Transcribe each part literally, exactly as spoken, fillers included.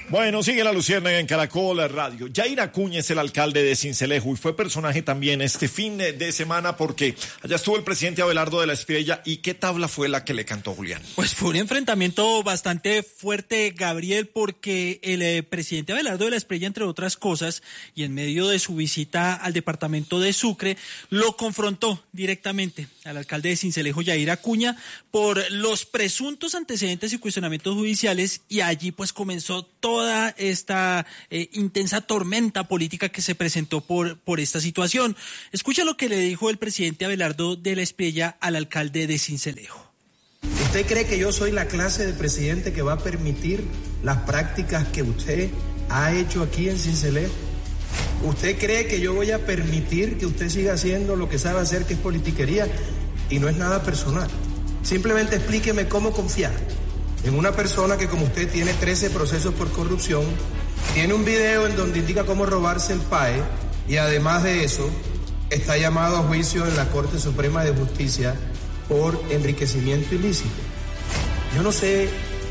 Bueno, sigue la Luciérnaga en Caracol Radio. Yair Acuña es el alcalde de Sincelejo y fue personaje también este fin de, de semana porque allá estuvo el presidente Abelardo de la Espriella. ¿Y qué tabla fue la que le cantó Julián? Pues fue un enfrentamiento bastante fuerte, Gabriel, porque el eh, presidente Abelardo de la Espriella, entre otras cosas, y en medio de su visita al departamento de Sucre, lo confrontó directamente al alcalde de Sincelejo, Yair Acuña, por los presuntos antecedentes y cuestionamientos judiciales, y allí pues comenzó todo toda esta eh, intensa tormenta política que se presentó por, por esta situación. Escucha lo que le dijo el presidente Abelardo de la Espriella al alcalde de Sincelejo. ¿Usted cree que yo soy la clase de presidente que va a permitir las prácticas que usted ha hecho aquí en Sincelejo? ¿Usted cree que yo voy a permitir que usted siga haciendo lo que sabe hacer, que es politiquería? Y no es nada personal. Simplemente explíqueme cómo confiar en una persona que, como usted, tiene trece procesos por corrupción, tiene un video en donde indica cómo robarse el P A E y además de eso está llamado a juicio en la Corte Suprema de Justicia por enriquecimiento ilícito. Yo no sé,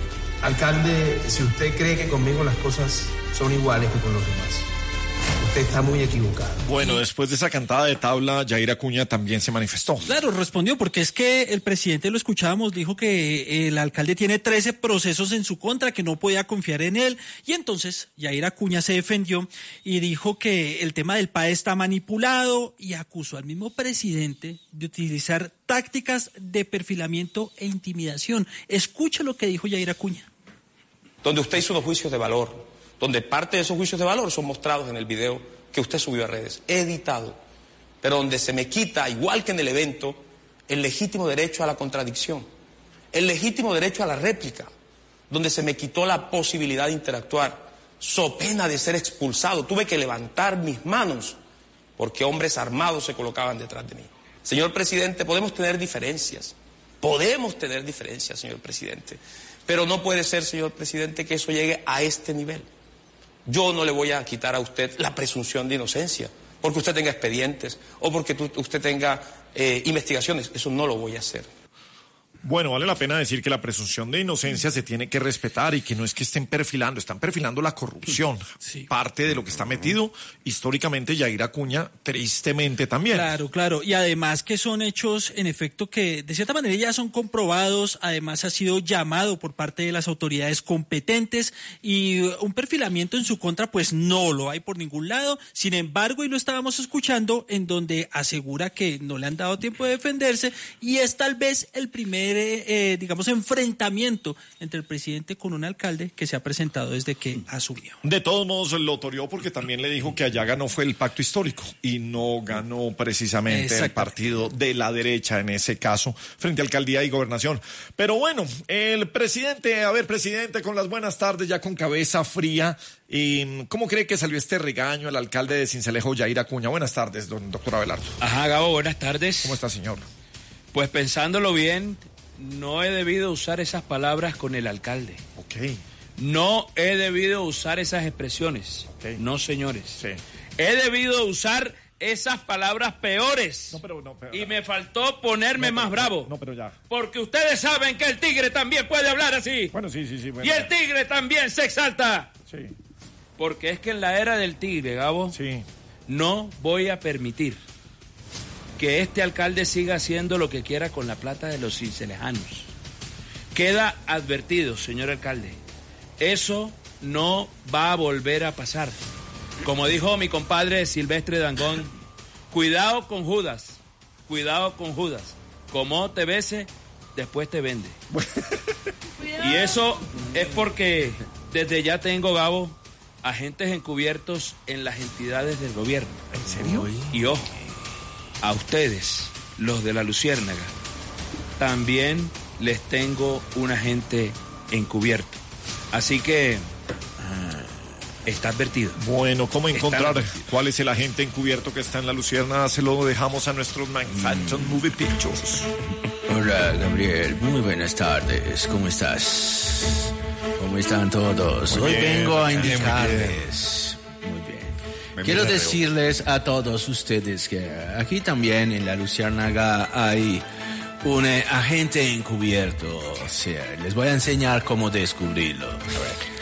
alcalde, si usted cree que conmigo las cosas son iguales que con los demás. Usted está muy equivocado. Bueno, después de esa cantada de tabla, Yair Acuña también se manifestó. Claro, respondió, porque es que el presidente, lo escuchábamos, dijo que el alcalde tiene trece procesos en su contra, que no podía confiar en él, y entonces Yair Acuña se defendió y dijo que el tema del P A E está manipulado y acusó al mismo presidente de utilizar tácticas de perfilamiento e intimidación. Escucha lo que dijo Yair Acuña. Donde usted hizo unos juicios de valor, donde parte de esos juicios de valor son mostrados en el video que usted subió a redes, editado, pero donde se me quita, igual que en el evento, el legítimo derecho a la contradicción, el legítimo derecho a la réplica, donde se me quitó la posibilidad de interactuar, so pena de ser expulsado. Tuve que levantar mis manos porque hombres armados se colocaban detrás de mí. Señor presidente, podemos tener diferencias, podemos tener diferencias, señor presidente, pero no puede ser, señor presidente, que eso llegue a este nivel. Yo no le voy a quitar a usted la presunción de inocencia, porque usted tenga expedientes o porque tú, usted tenga eh, investigaciones. Eso no lo voy a hacer. Bueno, vale la pena decir que la presunción de inocencia se tiene que respetar y que no es que estén perfilando, están perfilando la corrupción. Sí. Parte de lo que está metido históricamente Yair Acuña, tristemente también. Claro, claro. Y además que son hechos, en efecto, que de cierta manera ya son comprobados. Además ha sido llamado por parte de las autoridades competentes y un perfilamiento en su contra pues no lo hay por ningún lado. Sin embargo, y lo estábamos escuchando, en donde asegura que no le han dado tiempo de defenderse y es tal vez el primer Eh, digamos, enfrentamiento entre el presidente con un alcalde que se ha presentado desde que asumió. De todos modos lo toreó porque también le dijo que allá ganó fue el pacto histórico y no ganó precisamente el partido de la derecha en ese caso frente a alcaldía y gobernación. Pero bueno, el presidente, a ver, presidente, con las buenas tardes, ya con cabeza fría, ¿y cómo cree que salió este regaño al alcalde de Sincelejo, Yair Acuña? Buenas tardes, don doctor Abelardo. Ajá, Gabo, buenas tardes. ¿Cómo está, señor? Pues pensándolo bien, no he debido usar esas palabras con el alcalde. Ok. No he debido usar esas expresiones. Okay. No, señores. Sí. He debido usar esas palabras peores. No, pero, no, pero, y me faltó ponerme no, más pero, bravo. No, pero ya. Porque ustedes saben que el tigre también puede hablar así. Bueno, sí, sí, sí. Bueno, y el tigre también se exalta. Sí. Porque es que en la era del tigre, Gabo, sí. no voy a permitir que este alcalde siga haciendo lo que quiera con la plata de los cincelejanos. Queda advertido, señor alcalde, eso no va a volver a pasar. Como dijo mi compadre Silvestre Dangond, cuidado con Judas, cuidado con Judas. Como te bese, después te vende. Y eso es porque desde ya tengo, Gabo, agentes encubiertos en las entidades del gobierno. ¿En serio? Y ojo, a ustedes, los de la Luciérnaga, también les tengo un agente encubierto. Así que está advertido. Bueno, ¿cómo encontrar cuál es el agente encubierto que está en la Luciérnaga? Se lo dejamos a nuestros Manhattan mm. Movie Pictures. Hola, Gabriel. Muy buenas tardes. ¿Cómo estás? ¿Cómo están todos? Muy Hoy bien, vengo a bien, indicarles... Muy bien. Me Quiero decirles a todos ustedes que aquí también en la Luciérnaga hay un eh, agente encubierto. O sea, les voy a enseñar cómo descubrirlo.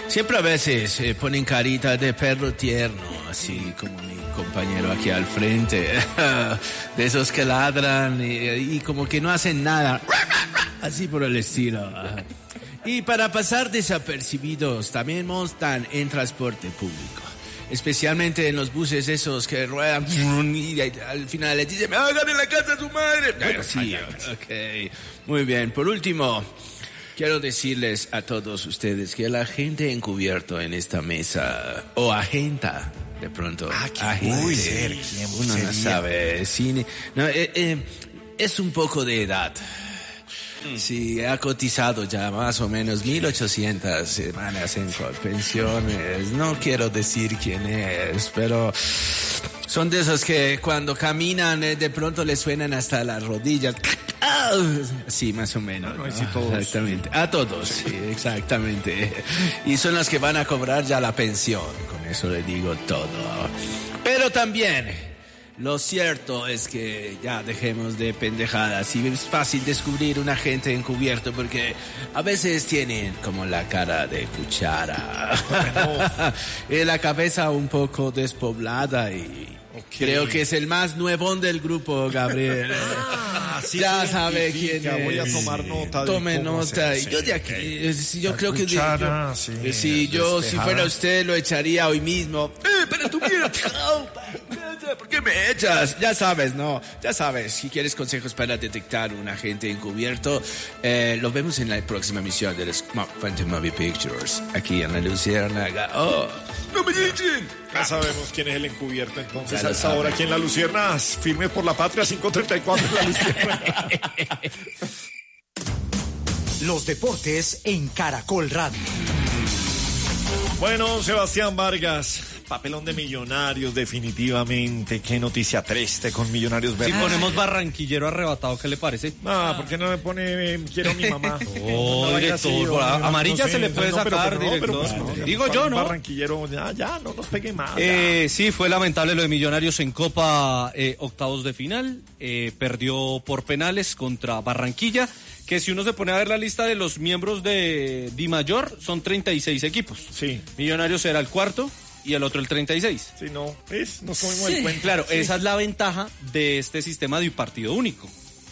Siempre a veces eh, ponen carita de perro tierno, así como mi compañero aquí al frente, de esos que ladran y, y como que no hacen nada, así por el estilo. Y para pasar desapercibidos, también montan en transporte público, especialmente en los buses esos que ruedan y al final les dicen, ¡me hagan en la casa a su madre! Bueno, sí, ok, muy bien. Por último, quiero decirles a todos ustedes que la gente encubierto en esta mesa, o agenta, de pronto, ah, ¿quién agente, puede ser? ¿Quién uno sería? no sabe, cine, no, eh, eh, es un poco de edad. Sí, ha cotizado ya más o menos mil ochocientas semanas en pensiones. No quiero decir quién es, pero son de esos que cuando caminan eh, de pronto les suenan hasta las rodillas. Sí, más o menos. No, no, sí, todos. Exactamente. A todos, sí, exactamente. Y son los que van a cobrar ya la pensión. Con eso le digo todo. Pero también, lo cierto es que ya dejemos de pendejadas y es fácil descubrir un agente encubierto porque a veces tienen como la cara de cuchara y la cabeza un poco despoblada y okay. Creo que es el más nuevón del grupo, Gabriel. Ah, sí, ya sabe quién es. Voy a tomar nota. Tome nota. Sí, yo de aquí, okay. yo la creo cuchara, que sí, si yo si fuera usted lo echaría hoy mismo. Eh, pero tú mira. ¿Por qué me echas? Ya sabes, ¿no? Ya sabes, si quieres consejos para detectar un agente encubierto, eh, lo vemos en la próxima emisión de Smart Phantom Movie Pictures, aquí en la Luciérnaga. ¡Oh! ¡No me echen! Ya sabemos quién es el encubierto, entonces a esta hora aquí en la Luciérnaga, firme por la patria, cinco treinta y cuatro en la Luciérnaga. Los deportes en Caracol Radio. Bueno, Sebastián Vargas, papelón de Millonarios, definitivamente. Qué noticia triste con Millonarios Verdes. Si ponemos barranquillero arrebatado, ¿qué le parece? Ah, ¿por qué no me pone eh, quiero a mi mamá? Oh, no, director, así, por no, amarilla no sé, se le puede no, sacar, pero, pero, director. no, pero, pues, Digo yo, ¿no? Barranquillero, ya, ya, no nos pegue más. Eh, sí, fue lamentable lo de Millonarios en Copa eh, octavos de final. Eh, perdió por penales contra Barranquilla, que si uno se pone a ver la lista de los miembros de Di Mayor, son treinta y seis equipos. Sí. Millonarios era el cuarto y el otro el treinta y seis. Sí, no, es, nos comimos Sí, el cuento. claro, Sí. esa es la ventaja de este sistema de partido único,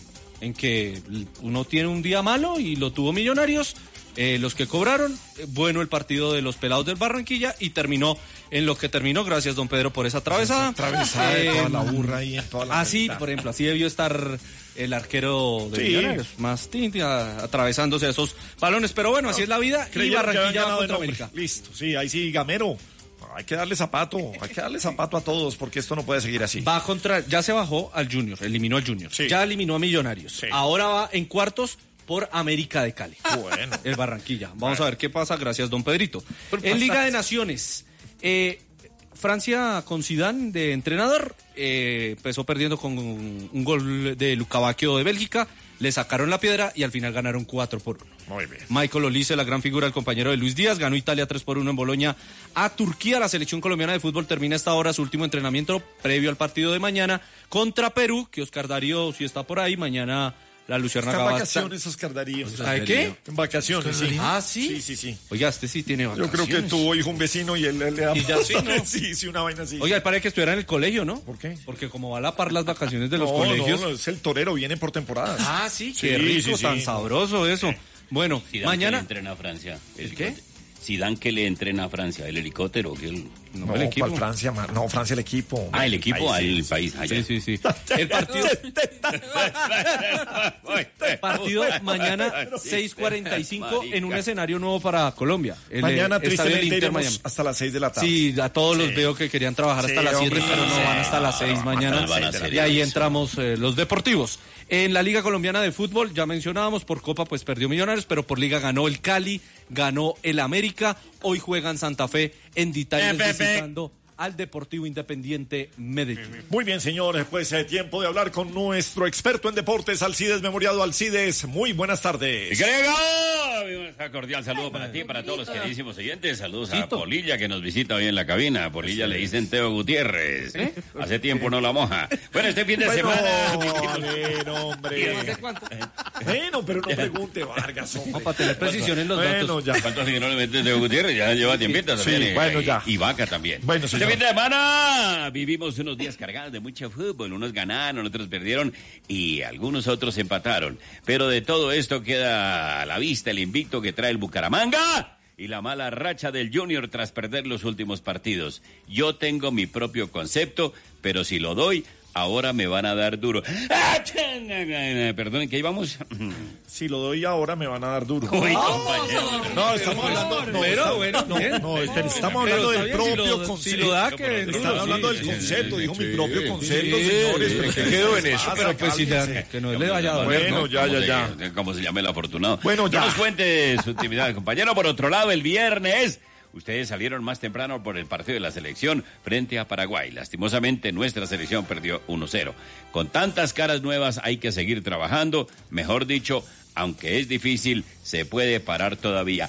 en que uno tiene un día malo y lo tuvo Millonarios, eh, los que cobraron, eh, bueno el partido de los pelados del Barranquilla y terminó en lo que terminó, gracias don Pedro por esa atravesada. Esa atravesada Eh, de toda la burra ahí en toda la Así, ventana. por ejemplo, así debió estar el arquero de Sí. Millonarios, más tinti, a- atravesándose esos balones, pero bueno, así es la vida y Creyeron que habían Barranquilla va ganado de contra nombre. América. Listo, sí, ahí sí, Gamero. Hay que darle zapato, hay que darle zapato a todos porque esto no puede seguir así. Va contra, ya se bajó al Junior, eliminó al Junior, Sí. ya eliminó a Millonarios, Sí. ahora va en cuartos por América de Cali. Bueno. El Barranquilla. Vamos Bueno. a ver qué pasa, gracias don Pedrito. En Liga de Naciones, eh, Francia con Zidane de entrenador, eh, empezó perdiendo con un, un gol de Lucavacchio de Bélgica, le sacaron la piedra y al final ganaron cuatro por uno. Muy bien. Michael Olise, la gran figura, el compañero de Luis Díaz, ganó Italia tres por uno en Boloña a Turquía. La selección colombiana de fútbol termina esta hora su último entrenamiento previo al partido de mañana contra Perú, que Oscar Darío, si está por ahí, mañana la Luciérnaga Está en va a estar- vacaciones, Oscar Darío. ¿Sabe qué? En vacaciones, sí. Ah, ¿sí? Sí, sí, sí. Oiga, este sí tiene Yo vacaciones. creo que tuvo hijo un vecino y él, él le da Y ya sí, ¿no? sí, sí, una vaina así. Oiga, parece que estuviera en el colegio, ¿no? ¿Por qué? Porque como va a la par las vacaciones de los no, colegios. no, no, es el torero, viene por temporadas. Ah, sí, Sí, qué rico, sí, sí. tan sabroso eso. Bueno, Zidane mañana. que le entrena a Francia. ¿El qué? Zidane que le entrena a Francia, el helicóptero. Que el... No, No, el equipo. ¿cuál Francia? ma- No, Francia el equipo. Ah, el equipo Ahí sí. al país. allá. Sí, sí, sí. El partido, partido mañana seis cuarenta y cinco en un escenario nuevo para Colombia. El, Mañana eh, estadio del tristemente Inter iremos Miami. hasta las seis de la tarde. Sí, a todos los Sí. veo que querían trabajar hasta Sí, las siete, hombre, pero no sí. van hasta las seis mañana. Van a hacer Y ahí eso. entramos eh, los deportivos. En la Liga Colombiana de Fútbol, ya mencionábamos, por Copa pues perdió Millonarios, pero por Liga ganó el Cali, ganó el América. Hoy juegan Santa Fe en Detalles visitando al Deportivo Independiente Medellín. Muy bien, señores, pues es eh, tiempo de hablar con nuestro experto en deportes, Alcides Memoriado. Alcides, muy buenas tardes. ¡Grego! Cordial saludo para ti, para todos los queridísimos oyentes. Saludos a Polilla, que nos visita hoy en la cabina. Polilla le dicen Teo Gutiérrez. ¿Eh? Hace tiempo no la moja. Bueno, este fin de bueno, semana... Bueno, hombre. ¿Hace cuánto? Bueno, pero no pregunte, Vargas, hombre. No, para tener precisión en los bueno, datos. Ya. ¿Cuántos años no le meten Teo Gutiérrez? Ya lleva tiempito también. Sí, bueno, ya. Y, y Vaca también. Bueno, señor. Este fin de semana vivimos unos días cargados de mucho fútbol. Unos ganaron, otros perdieron y algunos otros empataron. Pero de todo esto queda a la vista el invicto que trae el Bucaramanga y la mala racha del Junior tras perder los últimos partidos. Yo tengo mi propio concepto, pero si lo doy, ahora me van a dar duro. Perdonen, ¿qué íbamos? Si lo doy ahora, me van a dar duro. Uy, compañero. No, estamos hablando... No, pero, bueno, no, no, estamos hablando del propio concepto. Si lo da, que... Están hablando del concepto, dijo mi propio concepto, sí, señores. Sí, pero sí, ¿qué quedó les en eso? pasa? Pero pues si le, que no le vaya a doler, Bueno, ¿no? ya, ya, ya. Se, ¿Cómo se llama el afortunado? Bueno, ya. No nos cuente su intimidad, compañero. Por otro lado, el viernes... Ustedes salieron más temprano por el partido de la selección frente a Paraguay. Lastimosamente, nuestra selección perdió uno cero. Con tantas caras nuevas hay que seguir trabajando. Mejor dicho, aunque es difícil, se puede parar todavía.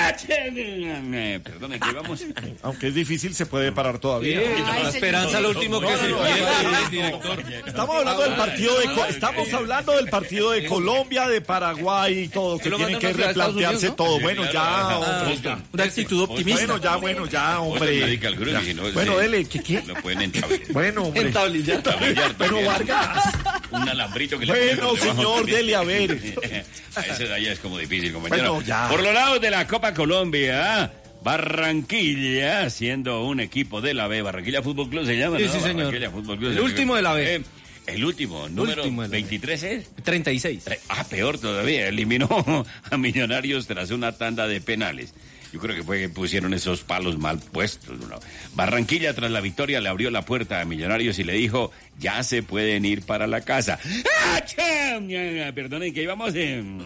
Perdón, ¿qué vamos? Aunque es difícil, se puede parar todavía. La esperanza, lo último que se pierde, director. Estamos hablando del partido de estamos hablando del partido de Colombia, de Paraguay y todo, que tienen que replantearse todo. Bueno, ya, hombre. Una actitud optimista. Bueno, ya, bueno, ya, hombre. Bueno, dele, ¿qué qué? Lo pueden entablillar. Bueno, hombre. Entablillar. Pero Vargas. Un alambrito que le Bueno, señor, dele a ver. A ese de allá es como difícil, compañero. Bueno, ya. Por los lados de la Copa Colombia, Barranquilla, siendo un equipo de la B, Barranquilla Fútbol Club se llama, sí, ¿no? Sí, señor. Barranquilla Fútbol Club. El último de la B. Eh, el último, número último de la B. veintitrés es. treinta y seis. Ah, peor todavía, eliminó a Millonarios tras una tanda de penales. Yo creo que fue que pusieron esos palos mal puestos. ¿No? Barranquilla, tras la victoria, le abrió la puerta a Millonarios y le dijo, ya se pueden ir para la casa. ¡Ah, Perdonen, que íbamos en...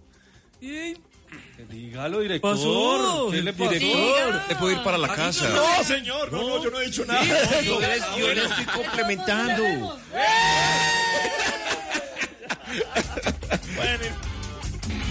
Dígalo, director. Pasó. ¿Qué le pasó? Director. ¿Te puedo ir para la casa? No, señor, no, no, yo no he dicho nada. Yo le estoy complementando.